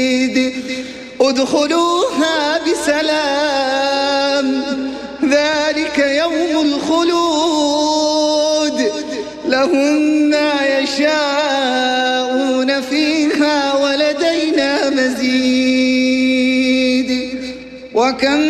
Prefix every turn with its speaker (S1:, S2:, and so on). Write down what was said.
S1: ادخلوها بسلام ذلك يوم الخلود لهم ما يشاءون فيها ولدينا مزيد وكم